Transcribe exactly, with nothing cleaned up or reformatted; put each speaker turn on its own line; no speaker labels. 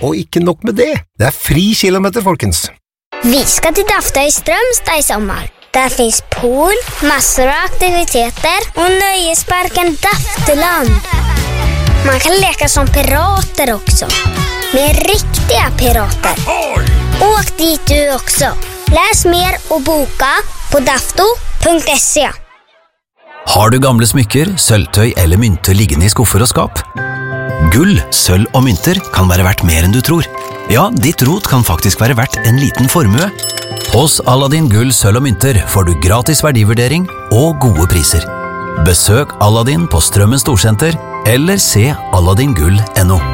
Og ikke nok med det, det er fri kilometer, folkens.
Vi ska till Dafta i Strömstad i sommar. Där finns pool, massor av aktiviteter och nöjesparken Dafteland. Man kan leka som pirater också. Med riktiga pirater. Åk dit du också. Läs mer och boka på dafto punkt se.
Har du gamle smykker, sølvtøy eller mynter liggende i skuffer og skap? Gull, sølv og mynter kan være verdt mer enn du tror. Ja, ditt rot kan faktisk være verdt en liten formue. Hos Aladdin Gull, sølv og mynter får du gratis verdivurdering og gode priser. Besøk Aladdin på Strømmen Storsenter eller se aladdin gull punktum no.